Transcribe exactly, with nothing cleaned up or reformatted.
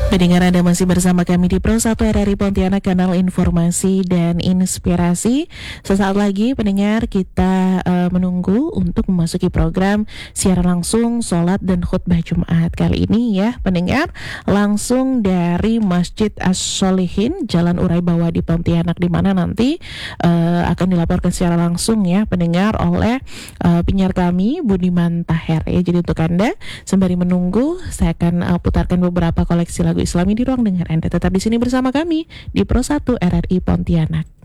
Pendengar, Anda masih bersama kami di Pro satu R R I Pontianak, kanal informasi dan inspirasi. Sesaat lagi pendengar kita uh, menunggu untuk memasuki program siaran langsung sholat dan khutbah Jumat. Kali ini ya pendengar, langsung dari Masjid As-Solihin Jalan Urai Bawah di Pontianak, di mana nanti uh, akan dilaporkan secara langsung ya pendengar oleh uh, penyiar kami Budiman Taher ya. Jadi untuk Anda sembari menunggu, saya akan uh, putarkan beberapa koleksi lagu Islami di ruang dengar Anda. Tetap di sini bersama kami di Pro satu R R I Pontianak.